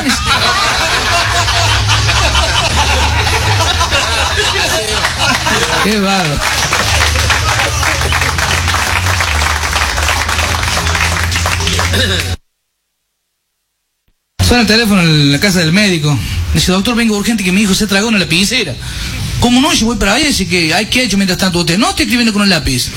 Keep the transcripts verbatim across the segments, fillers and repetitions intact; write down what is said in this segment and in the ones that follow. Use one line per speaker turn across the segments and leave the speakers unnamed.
dice. Qué bárbaro. Suena el teléfono en la casa del médico. Dice, doctor, vengo urgente que mi hijo se tragó una lapicera. ¿Cómo no? Yo voy para allá y dice que hay que hecho mientras tanto usted. No, estoy escribiendo con un lápiz.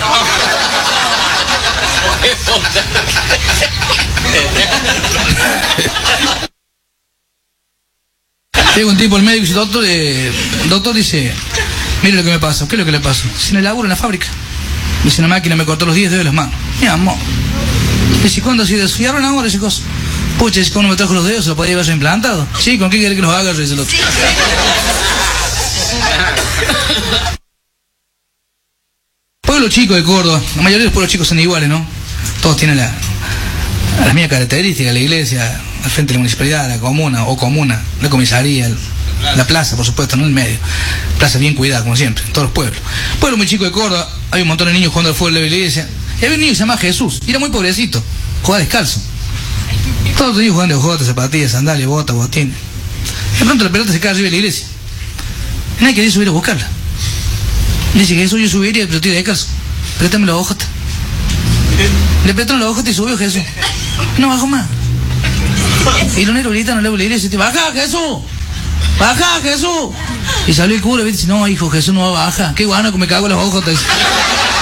Llega un tipo al médico y dice, doctor, eh, doctor dice, mire lo que me pasa. ¿Qué es lo que le pasa? Dice, en el laburo en la fábrica. Dice, una máquina me cortó los diez dedos de las manos. Mi amor. Dice, ¿cuándo ha sido eso? Y ahora ahora ese cosa. Pucha, es que uno me trajo los dedos, ¿se lo podía haber implantado? Sí, ¿con qué quiere que los haga? Dice el otro. Pueblo chico de Córdoba. La mayoría de los pueblos chicos son iguales, ¿no? Todos tienen la, las mismas características. La iglesia, al frente de la municipalidad, la comuna o comuna, la comisaría, el, la plaza, por supuesto, no el medio. Plaza bien cuidada, como siempre, en todos los pueblos. Pueblo muy chico de Córdoba, hay un montón de niños jugando al fútbol de la iglesia. Y había un niño que se llama Jesús, y era muy pobrecito, jugaba descalzo. Todos los niños jugando de jotas, zapatillas, sandalias, botas, botines. De pronto la pelota se cae arriba de la iglesia. Y nadie quería subir a buscarla. Le dice, Jesús, yo subiría, pero estoy descalzo. Préstame la hojota. Le prestaron la hojota y subió Jesús. No bajó más. Y los negros gritan, no le iglesia y dice, baja Jesús, baja Jesús. Y salió el cura y dice, no hijo, Jesús no va a bajar. Qué guano que me cago en las hojotas.